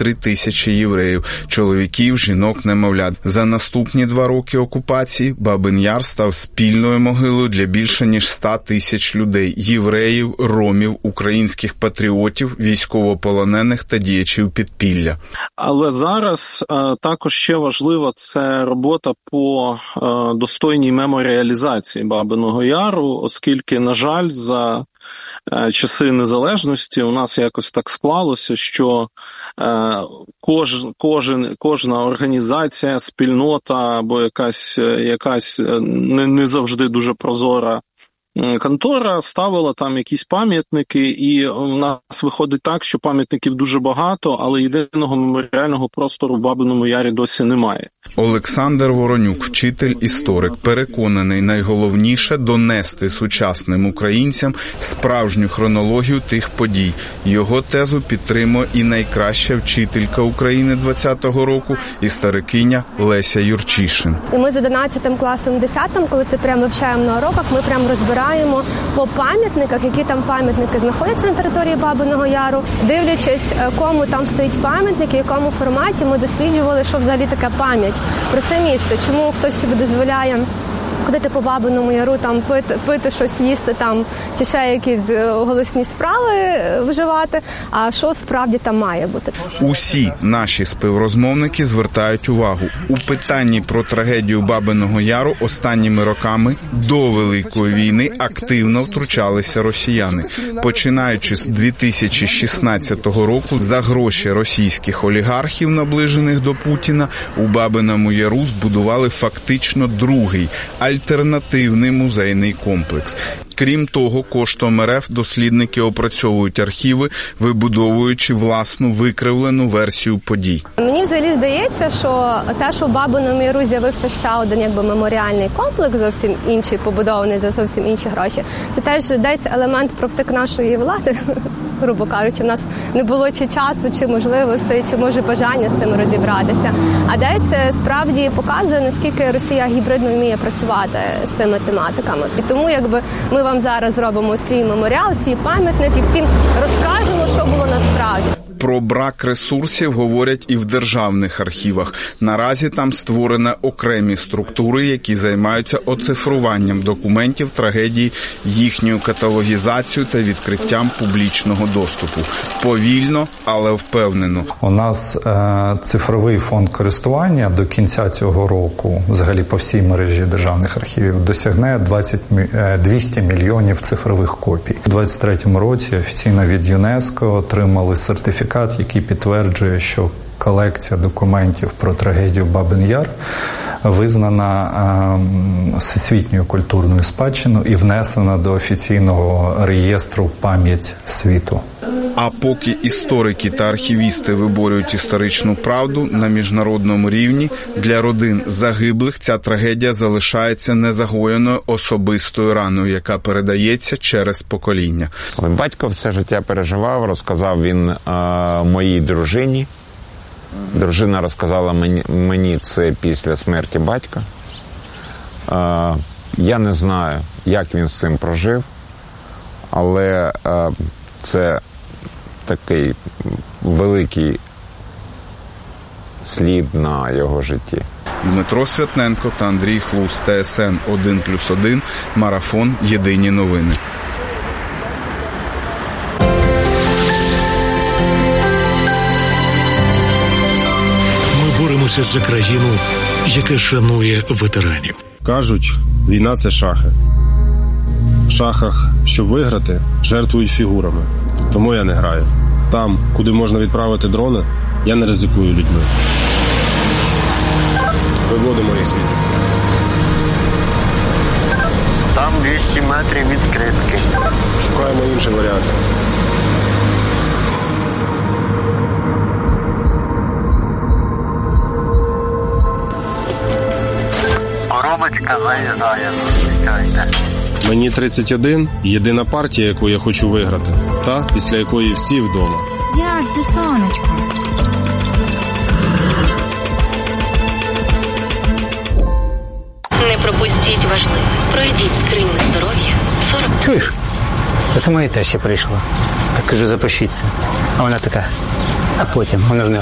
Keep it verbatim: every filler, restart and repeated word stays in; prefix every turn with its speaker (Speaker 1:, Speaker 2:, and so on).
Speaker 1: три тисячі євреїв, чоловіків, жінок, немовлят. За наступні два роки окупації Бабин Яр став спільною могилою для більше ніж ста тисяч людей – євреїв, ромів, українських патріотів, військовополонених та діячів підпілля.
Speaker 2: Але зараз е, також ще важлива це робота по е, достойній меморіалізації Бабиного Яру, оскільки, на жаль, за е, часи незалежності у нас якось так склалося, що е, кож, кожен, кожна організація, спільнота або якась, якась не, не завжди дуже прозора контора ставила там якісь пам'ятники, і у нас виходить так, що пам'ятників дуже багато, але єдиного меморіального простору в Бабиному Ярі досі немає.
Speaker 1: Олександр Воронюк, вчитель-історик, переконаний, найголовніше донести сучасним українцям справжню хронологію тих подій. Його тезу підтримує і найкраща вчителька України двадцятого року, історикиня Леся Юрчишин.
Speaker 3: І ми з одинадцятим класом, десятим, коли це прямо вивчаємо на уроках, ми прямо розбираємо по пам'ятниках, які там пам'ятники знаходяться на території Бабиного Яру, дивлячись, кому там стоїть пам'ятник, в якому форматі ми досліджували, що взагалі таке пам'ять про це місце, чому хтось собі дозволяє ходити по Бабиному Яру, там пити, пити щось, їсти там, чи ще якісь голосні справи вживати, а що справді там має бути.
Speaker 1: Усі наші співрозмовники звертають увагу. У питанні про трагедію Бабиного Яру останніми роками до Великої війни активно втручалися росіяни. Починаючи з дві тисячі шістнадцятого року, за гроші російських олігархів, наближених до Путіна, у Бабиному Яру збудували фактично другий альтернативний музейний комплекс. Крім того, коштом РФ дослідники опрацьовують архіви, вибудовуючи власну викривлену версію подій.
Speaker 3: Мені взагалі здається, що те, що в Бабиному Яру з'явився ще один якби меморіальний комплекс, зовсім інший, побудований за зовсім інші гроші, це теж десь елемент практик нашої влади, грубо кажучи. У нас не було чи часу, чи можливостей, чи може бажання з цим розібратися. А десь справді показує, наскільки Росія гібридно вміє працювати з цими тематиками. І тому якби ми вам зараз зробимо свій меморіал, свій пам'ятник і всім розкажемо, що було насправді.
Speaker 1: Про брак ресурсів говорять і в державних архівах. Наразі там створені окремі структури, які займаються оцифруванням документів трагедії, їхньою каталогізацією та відкриттям публічного доступу. Повільно, але впевнено.
Speaker 4: У нас е, цифровий фонд користування до кінця цього року, взагалі по всій мережі державних архівів, досягне двадцять, двісті мільйонів цифрових копій. У двадцять третьому році офіційно від ЮНЕСКО отримали сертифікат, який підтверджує, що колекція документів про трагедію Бабин Яр визнана е, всесвітньою культурною спадщиною і внесена до офіційного реєстру «Пам'ять світу».
Speaker 1: А поки історики та архівісти виборюють історичну правду на міжнародному рівні, для родин загиблих ця трагедія залишається незагоєною особистою раною, яка передається через покоління.
Speaker 5: Батько все життя переживав, розказав він е, моїй дружині. Дружина розказала мені, мені це після смерті батька. Е, я не знаю, як він з цим прожив, але е, це такий великий слід на його житті.
Speaker 1: Дмитро Святненко та Андрій Хлус, ТСН один плюс один, Марафон, Єдині новини.
Speaker 6: Ми боремося за країну, яка шанує ветеранів.
Speaker 7: Кажуть, війна – це шахи. В шахах, щоб виграти, жертвують фігурами. Тому я не граю. Там, куди можна відправити дрони, я не ризикую людьми. Виводимо їх звідти.
Speaker 8: Там двісті метрів відкритки.
Speaker 7: Шукаємо інший варіант.
Speaker 8: Коробочка заїжджає, зустрічайте.
Speaker 7: Мені тридцять один, єдина партія, яку я хочу виграти. Та, після якої всі вдома.
Speaker 9: Як ти, сонечко?
Speaker 10: Не пропустіть важливе. Пройдіть скриню здоров'я. сорок.
Speaker 11: Чуєш? Це моя теща прийшла. Так кажу, запишіться. А вона така, а потім, вона ж не